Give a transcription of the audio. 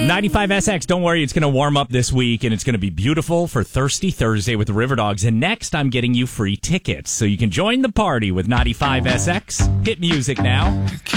95SX, don't worry, it's going to warm up this week, and it's going to be beautiful for Thirsty Thursday with the River Dogs. And next, I'm getting you free tickets, so you can join the party with 95SX. Hit music now.